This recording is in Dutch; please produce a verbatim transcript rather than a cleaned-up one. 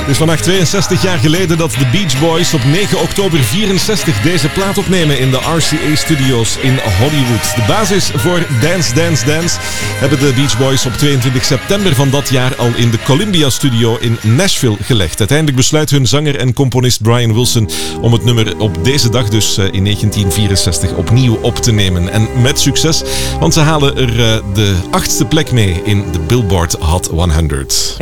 Het is vandaag tweeënzestig jaar geleden dat de Beach Boys op negen oktober vierenzestig deze plaat opnemen in de R C A-studio's in Hollywood. De basis voor Dance, Dance, Dance hebben de Beach Boys op tweeëntwintig september van dat jaar al in de Columbia-studio in Nashville gelegd. Uiteindelijk besluit hun zanger en componist Brian Wilson om het nummer op deze dag, dus in negentien vierenzestig, opnieuw op te nemen. En met succes, want ze halen er de achtste plek mee in de Billboard Hot honderd.